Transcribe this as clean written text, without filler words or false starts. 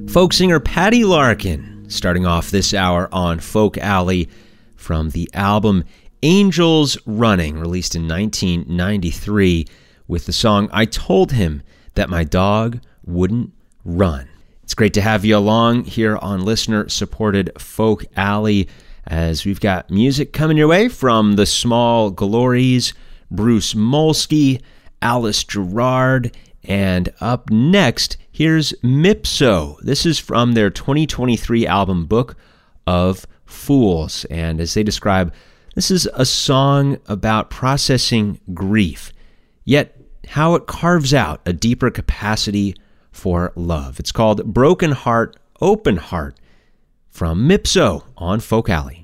Folk singer Patty Larkin, starting off this hour on Folk Alley from the album Angels Running, released in 1993, with the song I Told Him That My Dog Wouldn't Run. It's great to have you along here on listener-supported Folk Alley, as we've got music coming your way from the Small Glories, Bruce Molsky, Alice Gerrard, and up next, here's Mipso. This is from their 2023 album Book of Fools, and as they describe, this is a song about processing grief, yet how it carves out a deeper capacity for love. It's called Broken Heart, Open Heart from Mipso on Folk Alley.